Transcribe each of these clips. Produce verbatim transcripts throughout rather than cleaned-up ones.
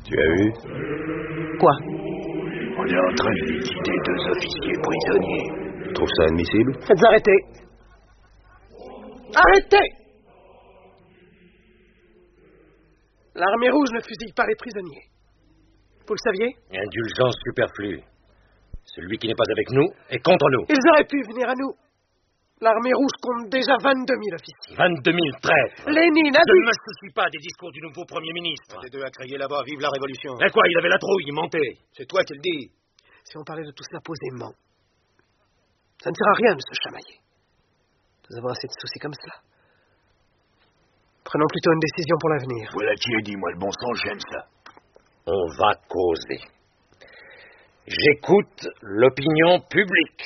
Tu as eu? Quoi? On est en train de liquider deux officiers prisonniers. Tu trouves ça admissible? Faites arrêter! Arrêtez! L'armée rouge ne fusille pas les prisonniers. Vous le saviez? Indulgence superflue. Celui qui n'est pas avec nous est contre nous. Ils auraient pu venir à nous. L'armée rouge compte déjà vingt-deux mille officiers. vingt-deux mille traîtres. Lénine a Je dit... ne me soucie pas des discours du nouveau Premier ministre. Les deux à crier là-bas, vive la révolution. Mais quoi, il avait la trouille, il mentait. C'est toi qui le dis. Si on parlait de tout cela posément, ça ne sert à rien de se chamailler. Nous avons assez de soucis comme cela. Prenons plutôt une décision pour l'avenir. Voilà qui est dit, moi, le bon sens, j'aime ça. On va causer. J'écoute l'opinion publique.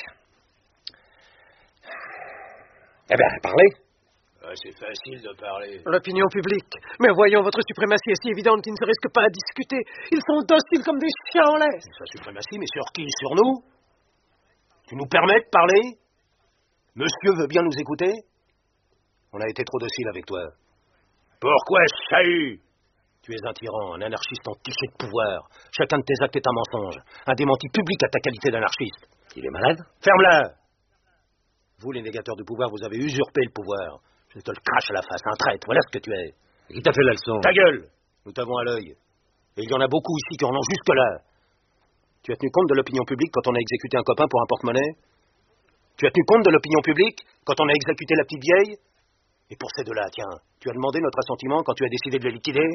Eh bien, parlez. Ah, c'est facile de parler. L'opinion publique. Mais voyons, votre suprématie est si évidente qu'ils ne se risquent pas à discuter. Ils sont dociles comme des chiens en laisse. Sa suprématie, mais sur qui? Sur nous? Tu nous permets de parler? Monsieur veut bien nous écouter? On a été trop docile avec toi. Pourquoi chahut? Tu es un tyran, un anarchiste entiché de pouvoir. Chacun de tes actes est un mensonge. Un démenti public à ta qualité d'anarchiste. Il est malade? Ferme-la! Vous, les négateurs du pouvoir, vous avez usurpé le pouvoir. Je te le crache à la face, un traître, voilà ce que tu es. Qui t'a fait la leçon? Ta gueule! Nous t'avons à l'œil. Et il y en a beaucoup ici qui en ont jusque-là. Tu as tenu compte de l'opinion publique quand on a exécuté un copain pour un porte-monnaie? Tu as tenu compte de l'opinion publique quand on a exécuté la petite vieille? Et pour ces deux-là, tiens, tu as demandé notre assentiment quand tu as décidé de les liquider?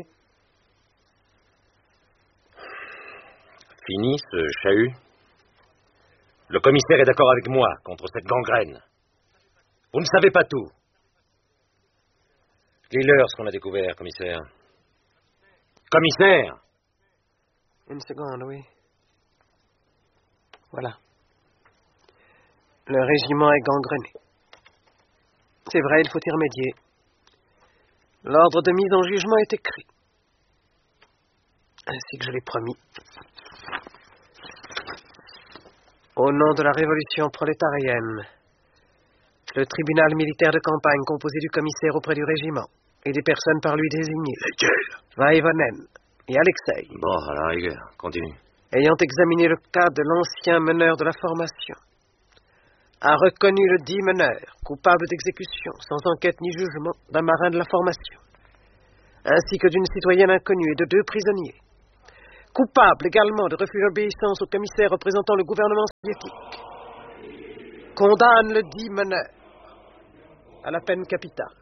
Fini ce chahut. Le commissaire est d'accord avec moi contre cette gangrène. Vous ne savez pas tout. Dis-leur ce qu'on a découvert, commissaire. Commissaire! Une seconde, oui. Voilà. Le régiment est gangrené. C'est vrai, il faut y remédier. L'ordre de mise en jugement est écrit. Ainsi que je l'ai promis. Au nom de la révolution prolétarienne, le tribunal militaire de campagne composé du commissaire auprès du régiment et des personnes par lui désignées. Lesquelles? Vaivonen et Alexei. Bon, à la rigueur, continue. Ayant examiné le cas de l'ancien meneur de la formation, a reconnu le dit meneur coupable d'exécution, sans enquête ni jugement, d'un marin de la formation, ainsi que d'une citoyenne inconnue et de deux prisonniers, coupable également de refus d'obéissance au commissaire représentant le gouvernement soviétique, condamne le dit meneur à la peine capitale.